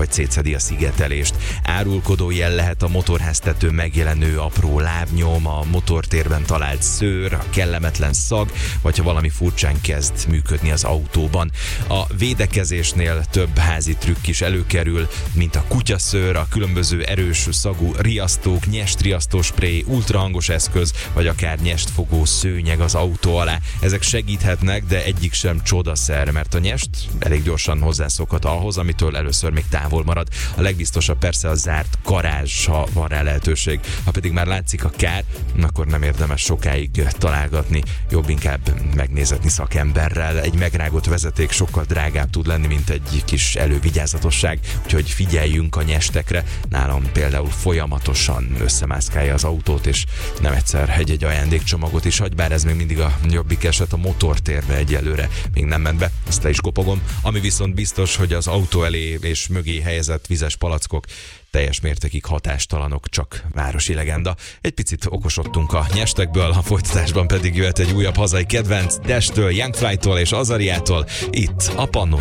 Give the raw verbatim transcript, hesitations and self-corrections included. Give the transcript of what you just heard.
vagy szétszedi a szigetelést. Árulkodó jel lehet a motorháztető megjelenő apró lábnyom, a motortérben talált szőr, a kellemetlen szag, vagy ha valami furcsán kezd működni az autóban. A védekezésnél több házi trükk is előkerül, mint a kutyaszőr, a különböző erős szagú riasztók, nyest-riasztó spré, ultrahangos eszköz, vagy akár nyestfogó szőnyeg az autó alá. Ezek segíthetnek, de egyik sem csodaszer, mert a nyest elég gyorsan hozzászokhat ahhoz, amitől először még távol marad. A legbiztosabb persze a zárt garázs, ha van rá lehetőség. Ha pedig már látszik a kár, akkor nem érdemes sokáig találgatni, jobb inkább megnézetni szakemberrel. Egy megrágott vezeték sokkal drágább tud lenni, mint egy kis elővigyázatosság, úgyhogy figyeljünk a nyestekre. Nálam például folyamatosan összemászkálja az autót, és nem egyszer egy-egy ajándékcsomagot is hagy, bár ez még mindig a jobbik eset, a motortérbe egyelőre még nem ment be, ezt le is kopogom. Ami viszont biztos, hogy az autó elé és mögé helyezett vizes palackok teljes mértékig hatástalanok, csak városi legenda. Egy picit okosodtunk a nyestekből, a folytatásban pedig jöhet egy újabb hazai kedvenc, Dash-től, Young Fly-tól és Azariától, itt a Pannon